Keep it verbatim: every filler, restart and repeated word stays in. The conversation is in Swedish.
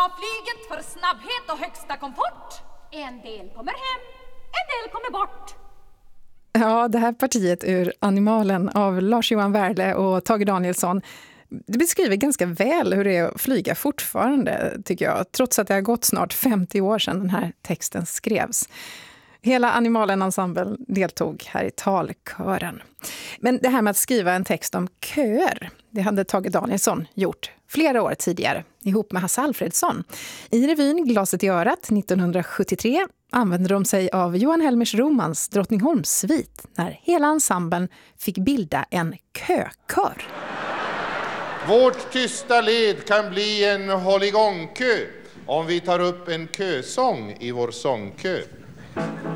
flyget för snabbhet och högsta komfort. En del kommer hem, en del kommer bort. Ja, det här partiet ur Animalen av Lars-Johan Werle och Tage Danielsson, det beskriver ganska väl hur det är att flyga fortfarande, tycker jag. Trots att det har gått snart femtio år sedan den här texten skrevs. Hela Animalen-ensemblen deltog här i talkören. Men det här med att skriva en text om köer, det hade Tage Danielsson gjort flera år tidigare, ihop med Hasse Alfredsson. I revyn Glaset i örat nittonhundrasjuttiotre använde de sig av Johan Helmers Romans Drottningholmssvit när hela ensemblen fick bilda en kökör. Vårt tysta led kan bli en hålligångkö om vi tar upp en kösång i vår sångkö.